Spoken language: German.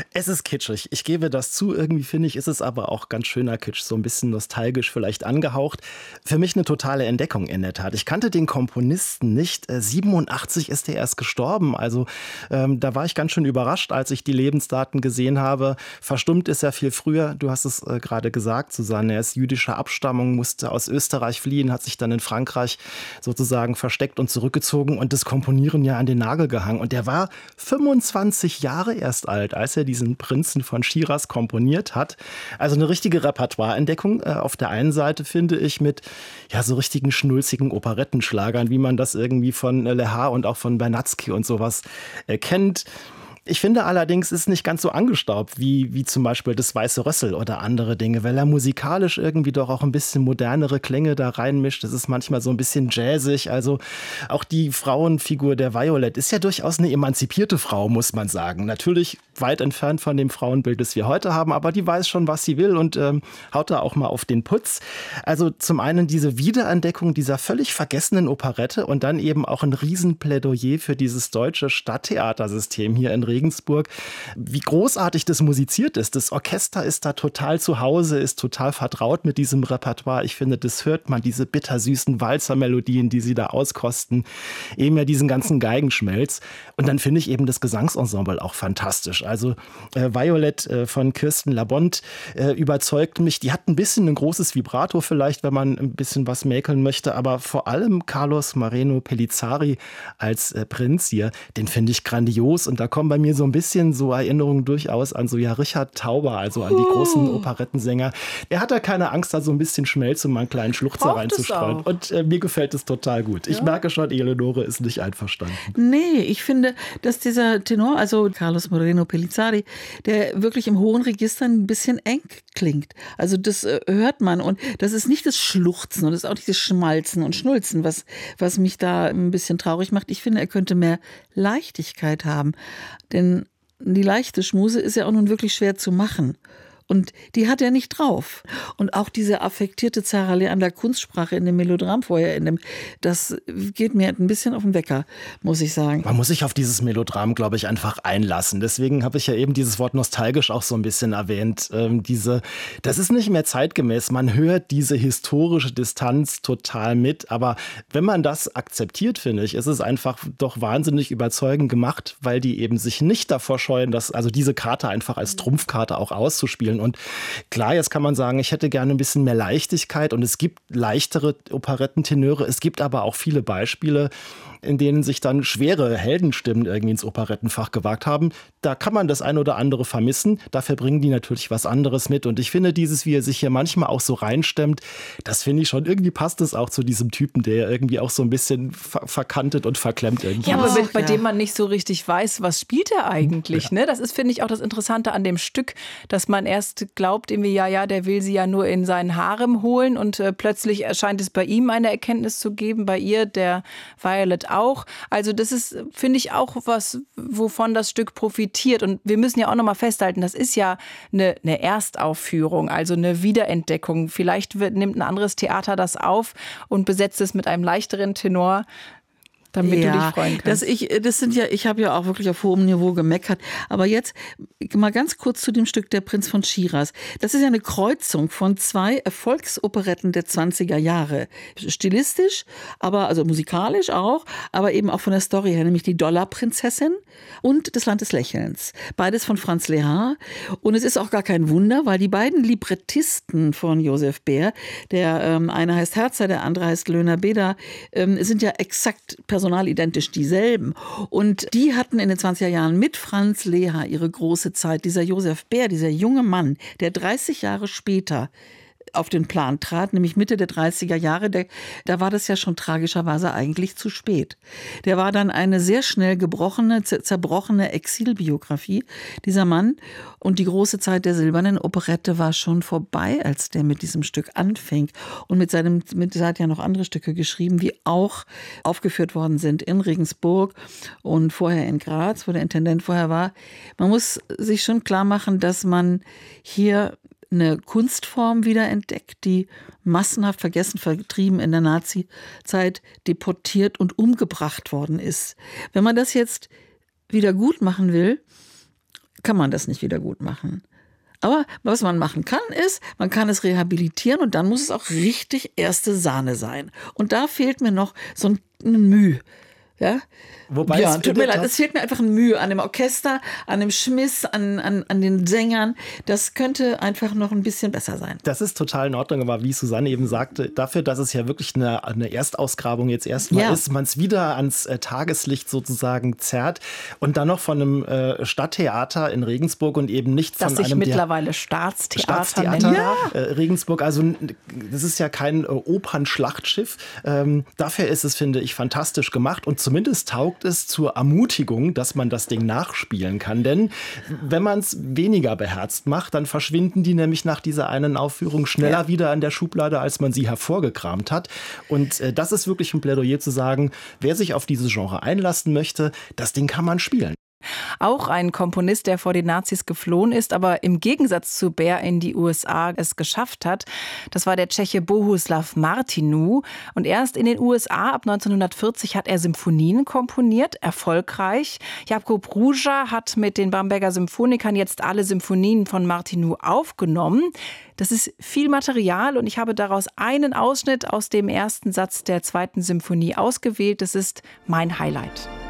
Es ist kitschig. Ich gebe das zu. Irgendwie finde ich, ist es aber auch ganz schöner Kitsch. So ein bisschen nostalgisch vielleicht angehaucht. Für mich eine totale Entdeckung in der Tat. Ich kannte den Komponisten nicht. 87 ist er erst gestorben. Also da war ich ganz schön überrascht, als ich die Lebensdaten gesehen habe. Verstummt ist er viel früher. Du hast es gerade gesagt, Susanne. Er ist jüdischer Abstammung, musste aus Österreich fliehen, hat sich dann in Frankreich sozusagen versteckt und zurückgezogen und das Komponieren ja an den Nagel gehangen. Und der war 25 Jahre erst alt, als er diesen Prinzen von Shiraz komponiert hat. Also eine richtige Repertoireentdeckung. Auf der einen Seite finde ich mit ja so richtigen schnulzigen Operettenschlagern, wie man das irgendwie von Lehar und auch von Bernatzky und sowas kennt. Ich finde allerdings, ist nicht ganz so angestaubt wie zum Beispiel das Weiße Rössel oder andere Dinge, weil er musikalisch irgendwie doch auch ein bisschen modernere Klänge da reinmischt. Das ist manchmal so ein bisschen jazzig. Also auch die Frauenfigur der Violet ist ja durchaus eine emanzipierte Frau, muss man sagen. Natürlich weit entfernt von dem Frauenbild, das wir heute haben, aber die weiß schon, was sie will und haut da auch mal auf den Putz. Also zum einen diese Wiederentdeckung dieser völlig vergessenen Operette und dann eben auch ein Riesenplädoyer für dieses deutsche Stadttheatersystem hier in Regensburg. Wie großartig das musiziert ist. Das Orchester ist da total zu Hause, ist total vertraut mit diesem Repertoire. Ich finde, das hört man, diese bittersüßen Walzermelodien, die sie da auskosten. Eben ja diesen ganzen Geigenschmelz. Und dann finde ich eben das Gesangsensemble auch fantastisch. Also Violet von Kirsten Labont überzeugt mich. Die hat ein bisschen ein großes Vibrato vielleicht, wenn man ein bisschen was mäkeln möchte. Aber vor allem Carlos Moreno Pellizzari als Prinz hier, den finde ich grandios. Und da kommen bei mir so ein bisschen so Erinnerungen durchaus an so ja Richard Tauber, also an die großen Operettensänger. Er hat da keine Angst, da so ein bisschen Schmelz und mal einen kleinen Schluchzer reinzustreuen. Und mir gefällt es total gut. Ja. Ich merke schon, Eleonore ist nicht einverstanden. Nee, ich finde, dass dieser Tenor, also Carlos Moreno Pellizzari, der wirklich im hohen Register ein bisschen eng klingt. Also das hört man und das ist nicht das Schluchzen und das ist auch nicht das Schmalzen und Schnulzen, was mich da ein bisschen traurig macht. Ich finde, er könnte mehr Leichtigkeit haben, denn die leichte Schmuse ist ja auch nun wirklich schwer zu machen. Und die hat er nicht drauf. Und auch diese affektierte Zerrerei an der Kunstsprache in dem Melodram vorher, das geht mir ein bisschen auf den Wecker, muss ich sagen. Man muss sich auf dieses Melodram, glaube ich, einfach einlassen. Deswegen habe ich ja eben dieses Wort nostalgisch auch so ein bisschen erwähnt. Das ist nicht mehr zeitgemäß. Man hört diese historische Distanz total mit. Aber wenn man das akzeptiert, finde ich, ist es einfach doch wahnsinnig überzeugend gemacht, weil die eben sich nicht davor scheuen, also diese Karte einfach als Trumpfkarte auch auszuspielen. Und klar, jetzt kann man sagen, ich hätte gerne ein bisschen mehr Leichtigkeit und es gibt leichtere Operettentenöre. Es gibt aber auch viele Beispiele, in denen sich dann schwere Heldenstimmen irgendwie ins Operettenfach gewagt haben. Da kann man das ein oder andere vermissen. Dafür bringen die natürlich was anderes mit. Und ich finde wie er sich hier manchmal auch so reinstemmt, das finde ich schon, irgendwie passt es auch zu diesem Typen, der irgendwie auch so ein bisschen verkantet und verklemmt irgendwie. Ja, aber bei dem man nicht so richtig weiß, was spielt er eigentlich, ja. Ne? Das ist, finde ich, auch das Interessante an dem Stück, dass man erst glaubt, irgendwie, ja, der will sie ja nur in seinen Harem holen und plötzlich erscheint es bei ihm eine Erkenntnis zu geben, bei ihr, der Violet auch. Also das ist, finde ich, auch was, wovon das Stück profitiert. Und wir müssen ja auch nochmal festhalten, das ist ja eine Erstaufführung, also eine Wiederentdeckung. Vielleicht nimmt ein anderes Theater das auf und besetzt es mit einem leichteren Tenor, damit du dich freuen kannst. Ich habe ja auch wirklich auf hohem Niveau gemeckert. Aber jetzt mal ganz kurz zu dem Stück Der Prinz von Shiraz. Das ist ja eine Kreuzung von zwei Erfolgsoperetten der 20er Jahre. Stilistisch, also musikalisch auch, aber eben auch von der Story her, nämlich die Dollarprinzessin und Das Land des Lächelns. Beides von Franz Lehar. Und es ist auch gar kein Wunder, weil die beiden Librettisten von Josef Beer, der eine heißt Herzer, der andere heißt Löhner Beda, sind ja exakt personalidentisch dieselben. Und die hatten in den 20er Jahren mit Franz Lehar ihre große Zeit. Dieser Josef Beer, dieser junge Mann, der 30 Jahre später auf den Plan trat, nämlich Mitte der 30er Jahre, da war das ja schon tragischerweise eigentlich zu spät. Der war dann eine sehr schnell zerbrochene Exilbiografie, dieser Mann. Und die große Zeit der silbernen Operette war schon vorbei, als der mit diesem Stück anfing. Und er hat ja noch andere Stücke geschrieben, die auch aufgeführt worden sind in Regensburg und vorher in Graz, wo der Intendant vorher war. Man muss sich schon klar machen, dass man hier eine Kunstform wiederentdeckt, die massenhaft vergessen, vertrieben in der Nazi-Zeit, deportiert und umgebracht worden ist. Wenn man das jetzt wieder gut machen will, kann man das nicht wieder gut machen. Aber was man machen kann, ist, man kann es rehabilitieren und dann muss es auch richtig erste Sahne sein. Und da fehlt mir noch so ein Mühe. Ja? Wobei ja, tut mir leid, es fehlt mir einfach ein Mühe an dem Orchester, an dem Schmiss, an den Sängern. Das könnte einfach noch ein bisschen besser sein. Das ist total in Ordnung, aber wie Susanne eben sagte, dafür, dass es ja wirklich eine Erstausgrabung jetzt erstmal ist, man es wieder ans Tageslicht sozusagen zerrt und dann noch von einem Stadttheater in Regensburg und eben nicht von einem... Das sich mittlerweile Staatstheater nennt. Regensburg, also das ist ja kein Opernschlachtschiff. Dafür ist es, finde ich, fantastisch gemacht und zumindest taugt es zur Ermutigung, dass man das Ding nachspielen kann. Denn wenn man es weniger beherzt macht, dann verschwinden die nämlich nach dieser einen Aufführung schneller wieder in der Schublade, als man sie hervorgekramt hat. Und das ist wirklich ein Plädoyer zu sagen, wer sich auf dieses Genre einlassen möchte, das Ding kann man spielen. Auch ein Komponist, der vor den Nazis geflohen ist, aber im Gegensatz zu Behr in die USA es geschafft hat. Das war der Tscheche Bohuslav Martinu. Und erst in den USA ab 1940 hat er Symphonien komponiert, erfolgreich. Jakub Ruža hat mit den Bamberger Symphonikern jetzt alle Symphonien von Martinu aufgenommen. Das ist viel Material und ich habe daraus einen Ausschnitt aus dem ersten Satz der zweiten Symphonie ausgewählt. Das ist mein Highlight.